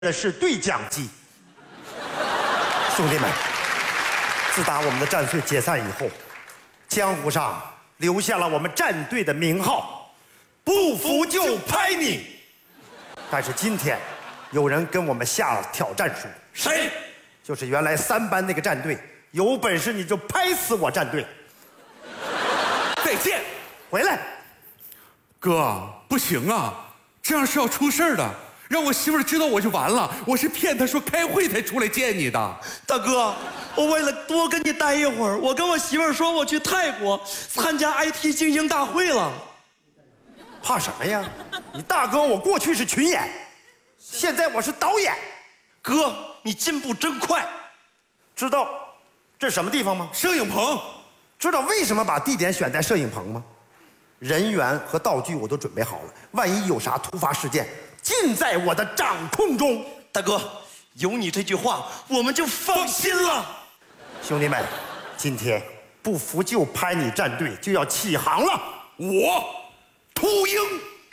的是对讲机。兄弟们，自打我们的战队解散以后，江湖上留下了我们战队的名号，不服就拍你。但是今天，有人跟我们下了挑战书。 谁？ 就是原来3班那个战队，有本事你就拍死我战队。 再见， 回来。 哥，不行啊，这样是要出事的。让我媳妇儿知道我就完了。我是骗她说开会才出来见你的。 大哥，我为了多跟你待一会儿，我跟我媳妇儿说我去泰国参加 IT 精英大会了。 怕什么呀？你大哥我过去是群演，现在我是导演。 哥，你进步真快。 知道这是什么地方吗？ 摄影棚。 知道为什么把地点选在摄影棚吗？人员和道具我都准备好了，万一有啥突发事件，尽在我的掌控中。 大哥，有你这句话，我们就放心了。 兄弟们，今天不服就拍你战队就要起航了。 我，秃鹰，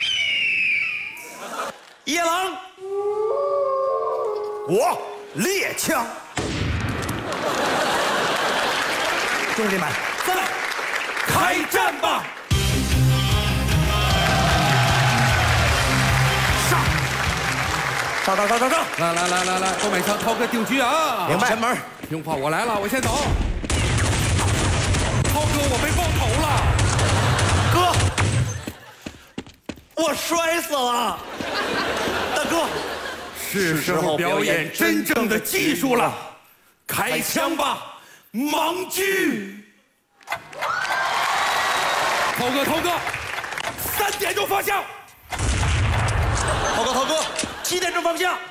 野狼， 我猎枪。兄弟们， 在，开战吧！ 上！ 来，购买枪，涛哥定居啊！ 明白。 前门， 听话，我来了，我先走。涛哥，我被爆头了。 哥，我摔死了。大哥， 是时候表演真正的技术了，开枪吧，盲狙！涛哥，3点钟方向。 涛哥，7点钟方向。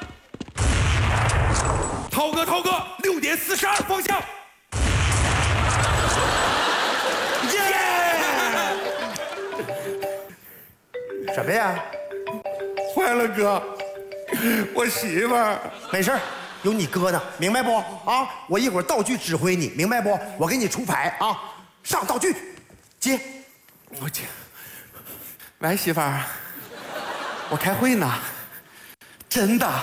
涛哥，6点42方向。 什么呀？ 坏了，哥，我媳妇儿。 没事，有你哥呢，明白不？啊，我一会儿道具指挥你，明白不？我给你出牌啊，上道具，接。 我接。喂，媳妇儿，我开会呢。真的。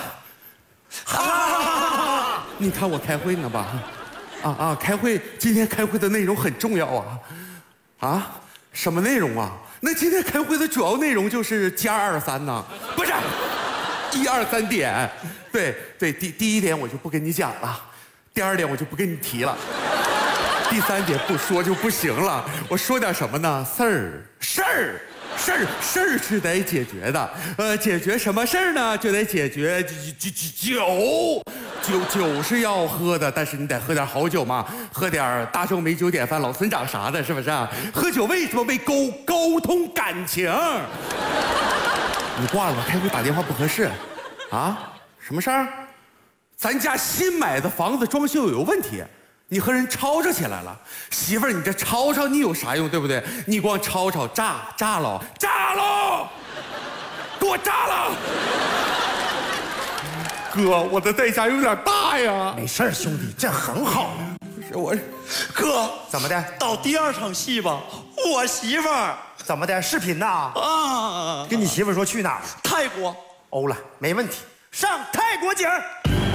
你看我开会呢吧？开会，今天开会的内容很重要啊。什么内容啊？那今天开会的主要内容就是加2、3呢，不是1、2、3点。对，第一点我就不跟你讲了，第2点我就不跟你提了，第3点不说就不行了。我说点什么呢？事儿是得解决的。解决什么事儿呢？就得解决酒是要喝的，但是你得喝点好酒嘛，喝点大寿美酒典范老村长啥的，是不是啊？喝酒为什么为沟通感情？你挂了，开会打电话不合适。啊？什么事儿？咱家新买的房子装修有问题，你和人吵吵起来了。媳妇儿，你这吵吵你有啥用，对不对？你光吵炸了，给我炸了！哥，我的代价有点大呀。 没事，兄弟，这很好。 不是我， 哥， 怎么的？ 到第2场戏吧。我媳妇儿怎么的？视频呐？ 啊， 跟你媳妇说去哪儿？ 泰国。 欧了，没问题，上泰国景儿。